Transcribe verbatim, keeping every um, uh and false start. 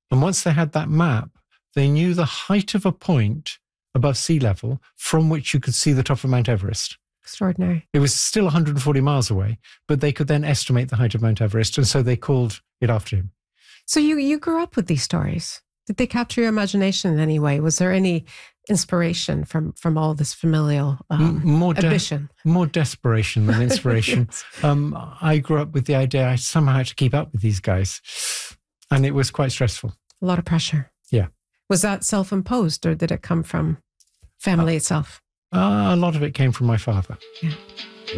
And once they had that map, they knew the height of a point above sea level from which you could see the top of Mount Everest. Extraordinary. It was still one hundred forty miles away, but they could then estimate the height of Mount Everest. And so they called it after him. So you, you grew up with these stories. Did they capture your imagination in any way? Was there any inspiration from, from all this familial um, more de- ambition? More desperation than inspiration. Yes. um, I grew up with the idea I somehow had to keep up with these guys. And it was quite stressful. A lot of pressure. Yeah. Was that self-imposed or did it come from family uh, itself? Uh, a lot of it came from my father. Yeah.